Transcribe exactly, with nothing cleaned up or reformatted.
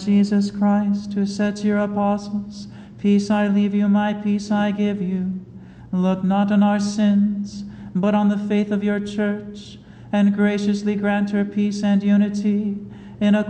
Jesus Christ, who said to your apostles, "Peace I leave you, my peace I give you," look not on our sins, but on the faith of your church, and graciously grant her peace and unity in accordance